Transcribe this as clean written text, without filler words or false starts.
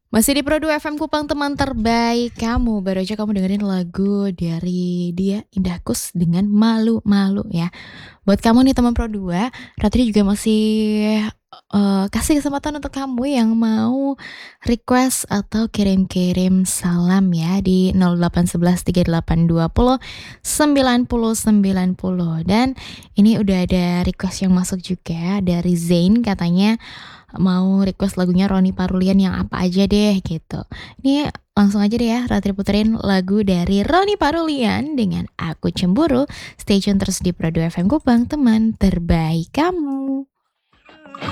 Masih di Pro 2 FM Kupang, teman terbaik kamu. Baru aja kamu dengerin lagu dari dia, Indah Kus dengan Malu-Malu ya. Buat kamu nih teman Pro 2, Ratri juga masih, kasih kesempatan untuk kamu yang mau request atau kirim-kirim salam ya di 0811 3820 90 90. Dan ini udah ada request yang masuk juga dari Zain, katanya mau request lagunya Roni Parulian yang apa aja deh gitu. Ini langsung aja deh ya Ratri puterin lagu dari Roni Parulian dengan Aku Cemburu. Stay tune terus di Pro 2 FM Kupang, teman terbaik kamu.